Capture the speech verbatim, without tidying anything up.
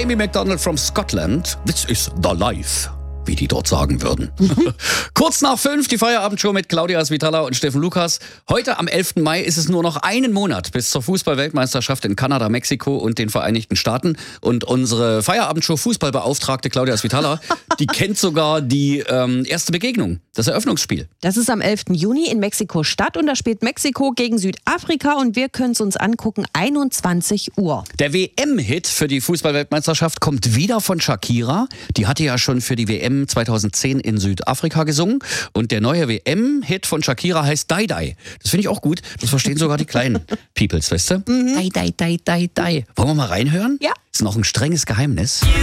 Amy McDonald from Scotland. This is the life, wie die dort sagen würden. Kurz nach fünf, die Feierabendshow mit Claudia Svitala und Steffen Lukas. Heute am elften Mai ist es nur noch einen Monat bis zur Fußball-Weltmeisterschaft in Kanada, Mexiko und den Vereinigten Staaten. Und unsere Feierabendshow Fußballbeauftragte Claudia Svitala, die kennt sogar die ähm, erste Begegnung, das Eröffnungsspiel. Das ist am elften Juni in Mexiko-Stadt und da spielt Mexiko gegen Südafrika und wir können es uns angucken, einundzwanzig Uhr. Der W M-Hit für die Fußball-Weltmeisterschaft kommt wieder von Shakira. Die hatte ja schon für die W M zweitausendzehn in Südafrika gesungen. Und der neue W M-Hit von Shakira heißt Die Die. Das finde ich auch gut. Das verstehen sogar die kleinen Peoples, weißt du? Mhm. Die, die, die, die, die. Wollen wir mal reinhören? Ja. Ist noch ein strenges Geheimnis.